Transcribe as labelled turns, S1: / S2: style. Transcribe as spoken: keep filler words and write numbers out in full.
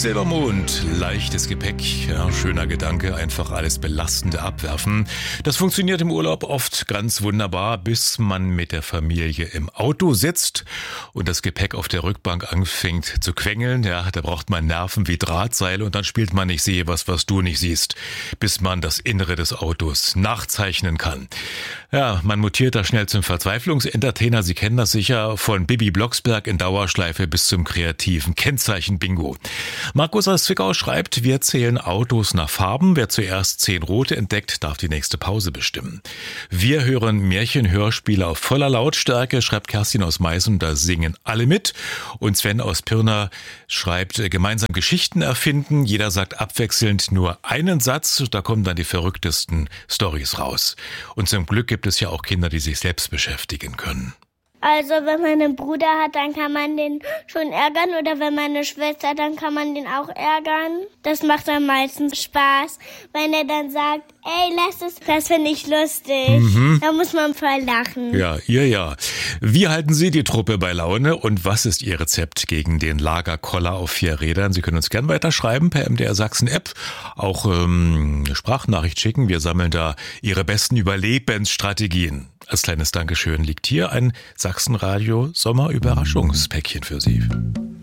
S1: Silbermond, leichtes Gepäck, ja, schöner Gedanke, einfach alles Belastende abwerfen. Das funktioniert im Urlaub oft ganz wunderbar, bis man mit der Familie im Auto sitzt und das Gepäck auf der Rückbank anfängt zu quengeln. Ja, da braucht man Nerven wie Drahtseile und dann spielt man Ich sehe was, was du nicht siehst, bis man das Innere des Autos nachzeichnen kann. Ja, man mutiert da schnell zum Verzweiflungsentertainer. Sie kennen das sicher, von Bibi Blocksberg in Dauerschleife bis zum kreativen Kennzeichen-Bingo. Markus aus Zwickau schreibt, wir zählen Autos nach Farben. Wer zuerst zehn rote entdeckt, darf die nächste Pause bestimmen. Wir hören Märchenhörspiele auf voller Lautstärke, schreibt Kerstin aus Meißen, da singen alle mit. Und Sven aus Pirna schreibt, gemeinsam Geschichten erfinden. Jeder sagt abwechselnd nur einen Satz, da kommen dann die verrücktesten Storys raus. Und zum Glück gibt es ja auch Kinder, die sich selbst beschäftigen können.
S2: Also wenn man einen Bruder hat, dann kann man den schon ärgern, oder wenn man eine Schwester hat, dann kann man den auch ärgern. Das macht am meisten Spaß, wenn er dann sagt, ey, lass es, das finde ich lustig. Mhm. Da muss man voll lachen.
S1: Ja, ihr ja. Wie halten Sie die Truppe bei Laune und was ist Ihr Rezept gegen den Lagerkoller auf vier Rädern? Sie können uns gern weiterschreiben per M D R Sachsen App, auch ähm, eine Sprachnachricht schicken. Wir sammeln da Ihre besten Überlebensstrategien. Als kleines Dankeschön liegt hier ein Sachsenradio Sommerüberraschungspäckchen für Sie.